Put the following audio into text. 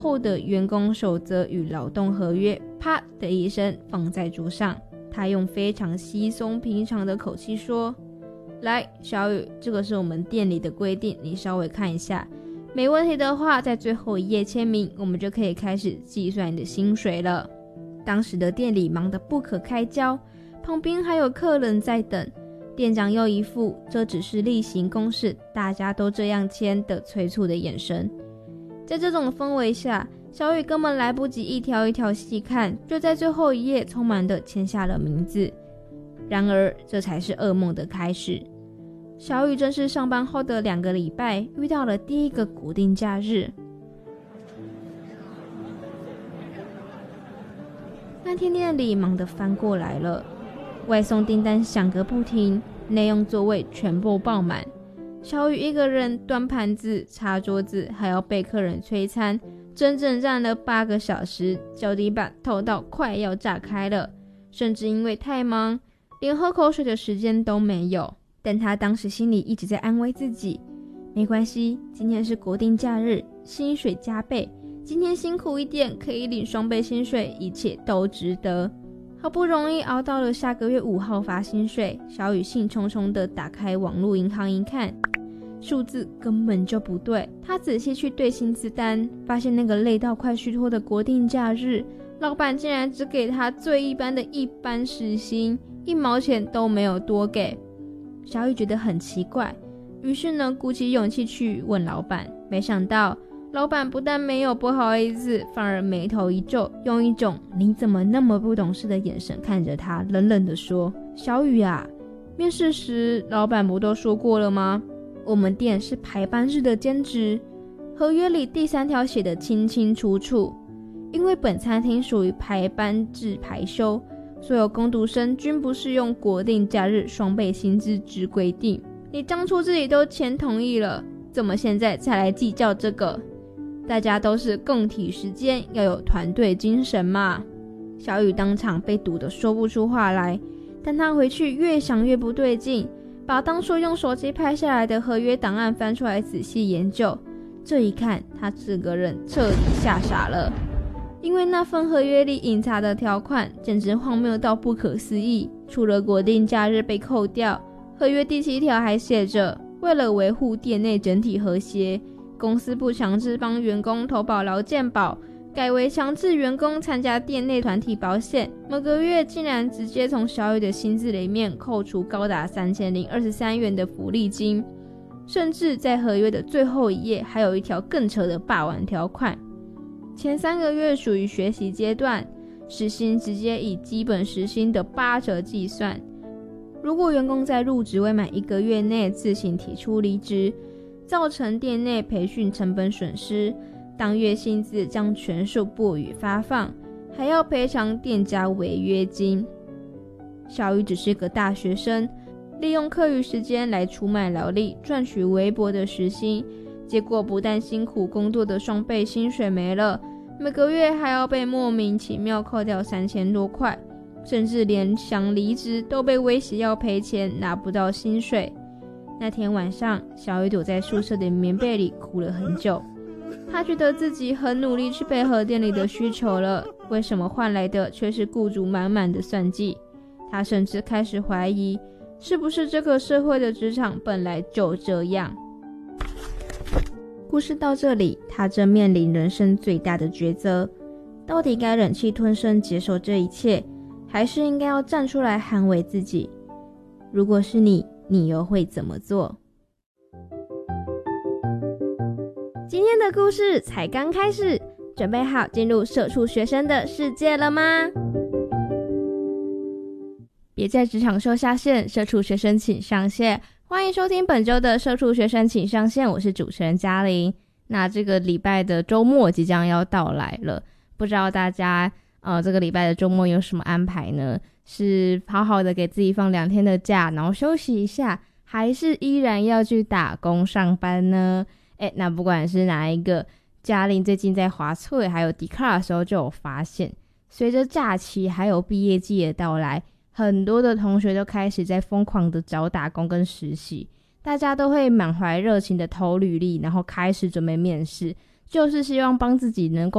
厚的员工守则与劳动合约啪的一声放在桌上。他用非常稀松平常的口气说，来，小雨，这个是我们店里的规定，你稍微看一下，没问题的话在最后一页签名，我们就可以开始计算你的薪水了。当时的店里忙得不可开交，旁边还有客人在等，店长又一副这只是例行公事，大家都这样签的催促的眼神。在这种氛围下，小雨根本来不及一条一条细看，就在最后一页匆忙地签下了名字。然而这才是噩梦的开始。小雨正式上班后的2个礼拜遇到了第一个国定假日。那天店里忙得翻过来了，外送订单响个不停，内用座位全部爆满。小雨一个人端盘子、擦桌子，还要被客人催餐，整整站了8个小时，脚底板痛到快要炸开了，甚至因为太忙，连喝口水的时间都没有。但他当时心里一直在安慰自己，没关系，今天是国定假日，薪水加倍，今天辛苦一点可以领双倍薪水，一切都值得。好不容易熬到了下个月5号发薪水，小雨兴冲冲地打开网络银行一看，数字根本就不对。他仔细去对薪资单，发现那个累到快虚脱的国定假日，老板竟然只给他最一般的一般时薪，1毛钱都没有多给。小雨觉得很奇怪，于是呢鼓起勇气去问老板，没想到老板不但没有不好意思，反而眉头一皱，用一种你怎么那么不懂事的眼神看着他，冷冷地说，小雨啊，面试时老板不都说过了吗？我们店是排班制的兼职，合约里第3条写得清清楚楚，因为本餐厅属于排班制排休，所有工读生均不适用国定假日双倍薪资之规定。你当初自己都签同意了，怎么现在才来计较这个？大家都是共体时间，要有团队精神嘛。小雨当场被堵得说不出话来，但他回去越想越不对劲，把当初用手机拍下来的合约档案翻出来仔细研究。这一看，他整个人彻底吓傻了，因为那份合约里隐藏的条款简直荒谬到不可思议。除了国定假日被扣掉，合约第7条还写着，为了维护店内整体和谐，公司不强制帮员工投保劳健保，改为强制员工参加店内团体保险。每个月竟然直接从小雨的薪资里面扣除高达3023元的福利金，甚至在合约的最后一页还有一条更扯的霸王条款，前3个月属于学习阶段，时薪直接以基本时薪的8折计算。如果员工在入职未满1个月内自行提出离职，造成店内培训成本损失，当月薪资将全数不予发放，还要赔偿店家违约金。小雨只是个大学生，利用课余时间来出卖劳力，赚取微薄的时薪，结果不但辛苦工作的双倍薪水没了，每个月还要被莫名其妙扣掉3000多块，甚至连想离职都被威胁要赔钱，拿不到薪水。那天晚上，小雨躲在宿舍的棉被里哭了很久。他觉得自己很努力去配合店里的需求了，为什么换来的却是雇主满满的算计？他甚至开始怀疑，是不是这个社会的职场本来就这样。故事到这里，他正面临人生最大的抉择，到底该忍气吞声接受这一切，还是应该要站出来捍卫自己？如果是你又会怎么做？今天的故事才刚开始，准备好进入社畜学生的世界了吗？别在职场受下线，社畜学生请上线。欢迎收听本周的社畜学生请上线，我是主持人嘉玲。那这个礼拜的周末即将要到来了，不知道大家这个礼拜的周末有什么安排呢？是好好的给自己放2天的假，然后休息一下，还是依然要去打工上班呢？那不管是哪一个，嘉玲最近在滑脆还有 Dcard 的时候就有发现，随着假期还有毕业季的到来，很多的同学都开始在疯狂的找打工跟实习，大家都会满怀热情的投履历，然后开始准备面试， 就是希望帮自己能够